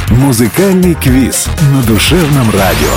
Музыкальный квиз на Душевном радио.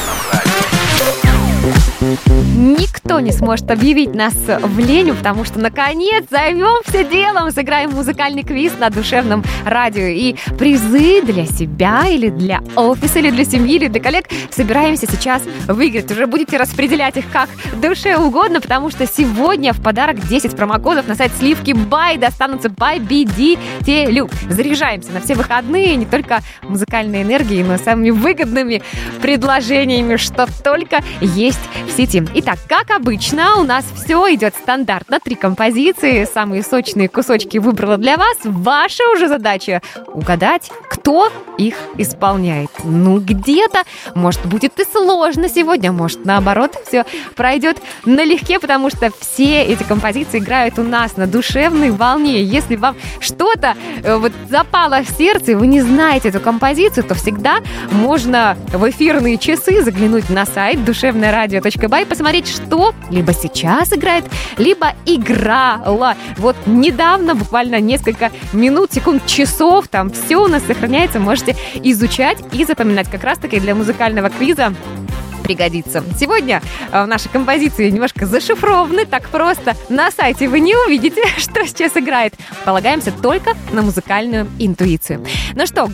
Никто не сможет объявить нас в леню, потому что, наконец, займемся делом, сыграем музыкальный квиз на Душевном радио. И призы для себя или для офиса, или для семьи, или для коллег собираемся сейчас выиграть. Уже будете распределять их как душе угодно, потому что сегодня в подарок 10 промокодов на сайт Сливки Бай достанутся победителю. Заряжаемся на все выходные не только музыкальной энергией, но и самыми выгодными предложениями, что только есть в сети. Итак, как обычно, у нас все идет стандартно. 3 композиции, самые сочные кусочки выбрала для вас. Ваша уже задача угадать, кто их исполняет. Ну, где-то, может, будет и сложно сегодня, может, наоборот, все пройдет налегке, потому что все эти композиции играют у нас на душевной волне. Если вам что-то вот запало в сердце, и вы не знаете эту композицию, то всегда можно в эфирные часы заглянуть на сайт душевнорадио.бай, посмотреть, что либо сейчас играет, либо играла. Вот недавно, буквально несколько минут, секунд, часов, там все у нас сохраняется, можете изучать и запоминать. Как раз-таки для музыкального квиза пригодится. Сегодня наши композиции немножко зашифрованы, так просто на сайте вы не увидите, что сейчас играет. Полагаемся только на музыкальную интуицию. Ну что,